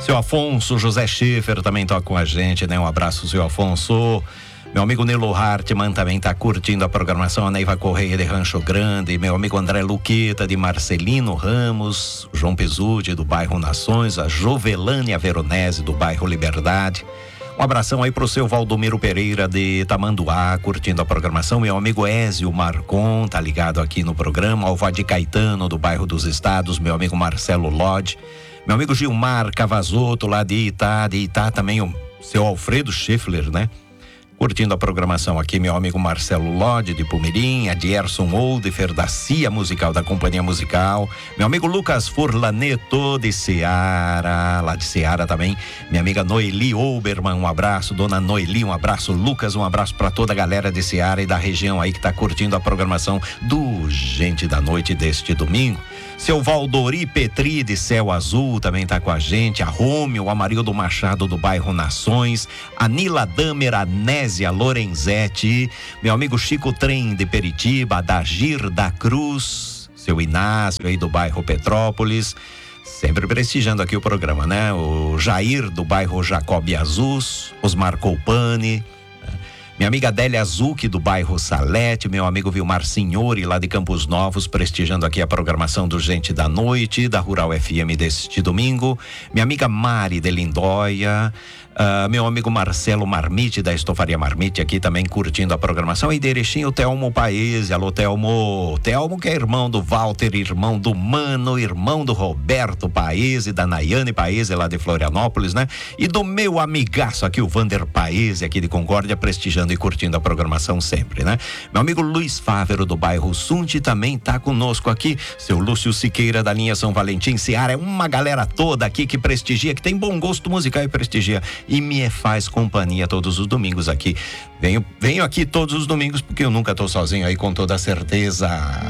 Seu Afonso, José Schiffer também toca com a gente, né? Um abraço, seu Afonso. Meu amigo Nilo Hartmann também tá curtindo a programação. A Neiva Correia de Rancho Grande. Meu amigo André Luqueta de Marcelino Ramos. João Pesucci do bairro Nações. A Jovelânia Veronese do bairro Liberdade. Um abração aí pro seu Valdomiro Pereira de Tamanduá, curtindo a programação. Meu amigo Ézio Marcon, tá ligado aqui no programa. Alvade Caetano, do bairro dos Estados. Meu amigo Marcelo Lodge. Meu amigo Gilmar Cavazotto, lá de Itá também o seu Alfredo Schiffler, né? Curtindo a programação aqui, meu amigo Marcelo Lodge de Pumirim, a Dierson Oldefer da CIA Musical, da Companhia Musical, meu amigo Lucas Furlaneto de Ceará, lá de Ceará também, minha amiga Noeli Oberman, um abraço, dona Noeli, um abraço, Lucas, um abraço para toda a galera de Ceará e da região aí que tá curtindo a programação do Gente da Noite deste domingo. Seu Valdori Petri de Céu Azul também tá com a gente, a Rômio, o Amarildo Machado do bairro Nações, a Nila Damer Anésia Lorenzetti, meu amigo Chico Trem de Peritiba, a Dagir da Cruz, seu Inácio aí do bairro Petrópolis, sempre prestigiando aqui o programa, né? O Jair do bairro Jacob Azus, Osmar Colpani, minha amiga Adélia Zucchi do bairro Salete, meu amigo Vilmar Signori lá de Campos Novos, prestigiando aqui a programação do Gente da Noite, da Rural FM deste domingo. Minha amiga Mari de Lindóia, meu amigo Marcelo Marmite da Estofaria Marmite aqui também curtindo a programação. E de Erechim, o Telmo Paese. Alô, Telmo. Telmo que é irmão do Walter, irmão do Mano, irmão do Roberto Paese, da Nayane Paese lá de Florianópolis, né? E do meu amigaço aqui, o Vander Paese aqui de Concórdia, prestigiando e curtindo a programação sempre, né? Meu amigo Luiz Fávero do bairro Sunte também tá conosco aqui. Seu Lúcio Siqueira da linha São Valentim, Ceará, é uma galera toda aqui que prestigia, que tem bom gosto musical e prestigia e me faz companhia todos os domingos aqui. Venho aqui todos os domingos porque eu nunca tô sozinho aí, com toda certeza.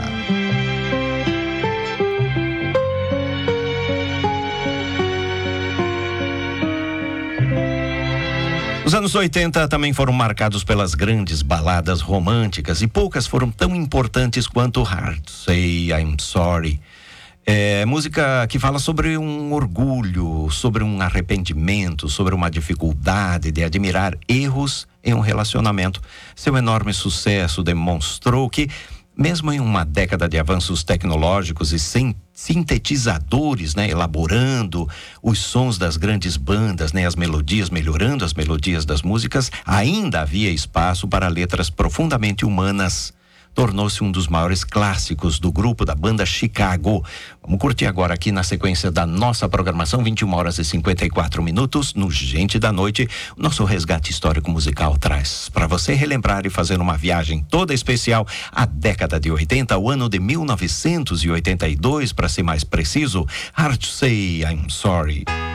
Os anos 80 também foram marcados pelas grandes baladas românticas e poucas foram tão importantes quanto Hard to Say I'm Sorry. É música que fala sobre um orgulho, sobre um arrependimento, sobre uma dificuldade de admirar erros em um relacionamento. Seu enorme sucesso demonstrou que, mesmo em uma década de avanços tecnológicos e sem sintetizadores, né, elaborando os sons das grandes bandas, né, as melodias, melhorando as melodias das músicas, ainda havia espaço para letras profundamente humanas. Tornou-se um dos maiores clássicos do grupo da banda Chicago. Vamos curtir agora aqui na sequência da nossa programação, 21h54, no Gente da Noite. O nosso resgate histórico musical traz para você relembrar e fazer uma viagem toda especial à década de 80, o ano de 1982, para ser mais preciso, Hard to Say I'm Sorry.